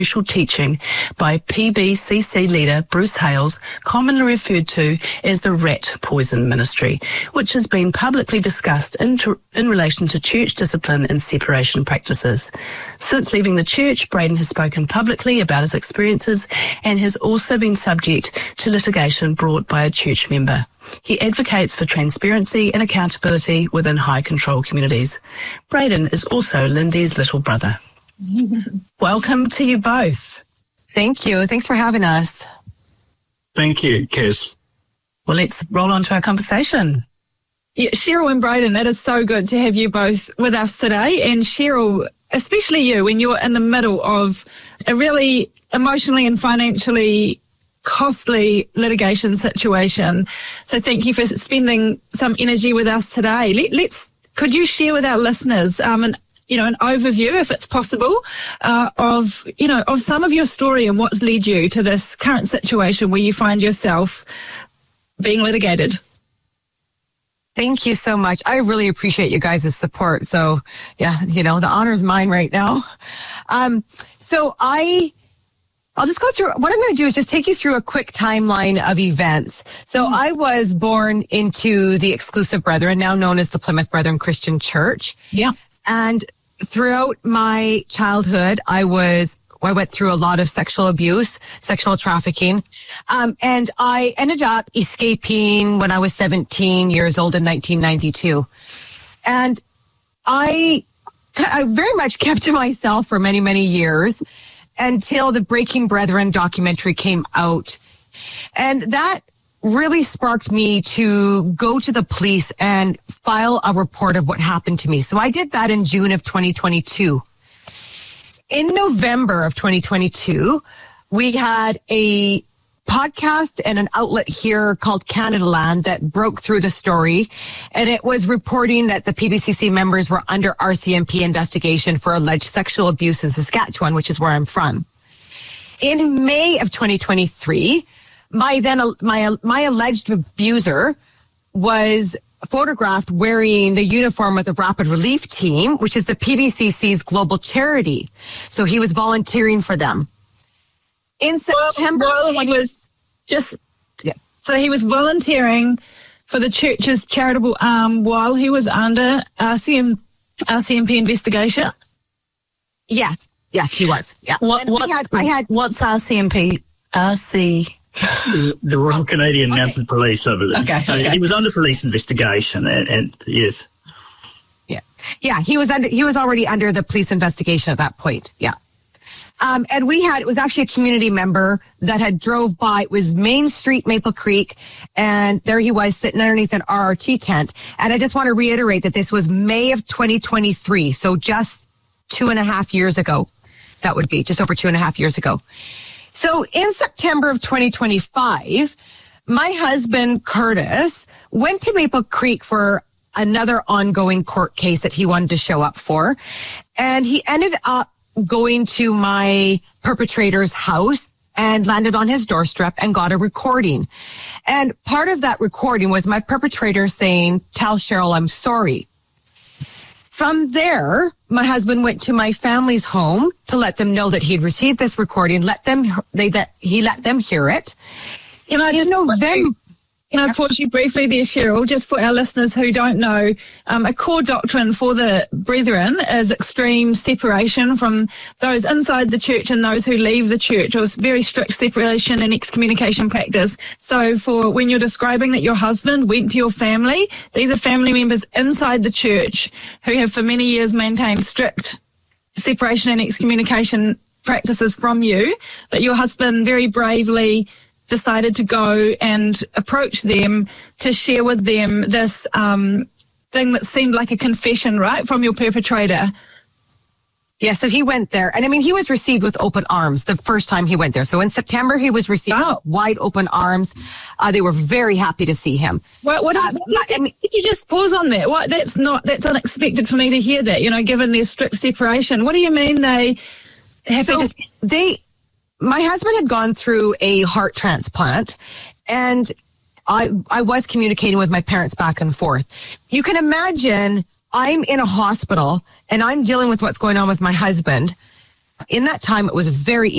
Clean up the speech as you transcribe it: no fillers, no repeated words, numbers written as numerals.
teaching by PBCC leader Bruce Hales, commonly referred to as the rat poison ministry, which has been publicly discussed in relation to church discipline and separation practices. Since leaving the church, Braden has spoken publicly about his experiences and has also been subject to litigation brought by a church member. He advocates for transparency and accountability within high control communities. Braden is also Lindy's little brother. Welcome to you both. Thank you. Thanks for having us. Thank you, Kez. Well, let's roll on to our conversation. Yeah, Cheryl and Braden, it is so good to have you both with us today. And Cheryl, especially you, when you're in the middle of a really emotionally and financially costly litigation situation. So thank you for spending some energy with us today. Could you share with our listeners an overview, if it's possible, of some of your story and what's led you to this current situation where you find yourself being litigated? Thank you so much. I really appreciate you guys' support. So, yeah, the honor's mine right now. I'll just go through, what I'm going to do is just take you through a quick timeline of events. So I was born into the Exclusive Brethren, now known as the Plymouth Brethren Christian Church. Yeah. And throughout my childhood, I went through a lot of sexual abuse, sexual trafficking. And I ended up escaping when I was 17 years old in 1992. And I very much kept to myself for many, many years until the Breaking Brethren documentary came out. And that really sparked me to go to the police and file a report of what happened to me. So I did that in June of 2022. In November of 2022, we had a podcast and an outlet here called Canada Land that broke through the story. And it was reporting that the PBCC members were under RCMP investigation for alleged sexual abuse in Saskatchewan, which is where I'm from. In May of 2023, my alleged abuser was photographed wearing the uniform of the Rapid Relief Team, which is the PBCC's global charity. So he was volunteering for them. In September, so he was volunteering for the church's charitable arm while he was under RCMP investigation. Yes, he was. Yeah. What's RCMP? The Royal Canadian Mounted Police, I believe. Okay. He was under police investigation, and yes. Yeah, he was already under the police investigation at that point. Yeah. And it was actually a community member that had drove by. It was Main Street, Maple Creek, and there he was sitting underneath an RRT tent. And I just want to reiterate that this was May of 2023, so just 2.5 years ago. That would be just over 2.5 years ago. So in September of 2025, my husband, Curtis, went to Maple Creek for another ongoing court case that he wanted to show up for. And he ended up going to my perpetrator's house and landed on his doorstep and got a recording. And part of that recording was my perpetrator saying, "Tell Cheryl I'm sorry." From there, my husband went to my family's home to let them know that he'd received this recording, he let them hear it. Can I pause you briefly there, Cheryl, just for our listeners who don't know, a core doctrine for the Brethren is extreme separation from those inside the church and those who leave the church, or very strict separation and excommunication practice. So for when you're describing that your husband went to your family, these are family members inside the church who have for many years maintained strict separation and excommunication practices from you, but your husband very bravely decided to go and approach them to share with them this thing that seemed like a confession, right, from your perpetrator. Yeah, so he went there. And I mean, he was received with open arms the first time he went there. So in September, he was received with wide open arms. They were very happy to see him. Can you just pause on that? That's unexpected for me to hear that, given their strict separation. What do you mean my husband had gone through a heart transplant, and I was communicating with my parents back and forth. You can imagine I'm in a hospital and I'm dealing with what's going on with my husband. In that time, it was very